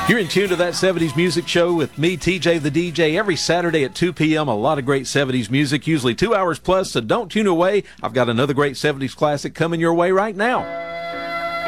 You're in tune to That 70s Music Show with me, TJ the DJ, every Saturday at 2 p.m. A lot of great 70s music, usually 2 hours plus, so don't tune away. I've got another great 70s classic coming your way right now.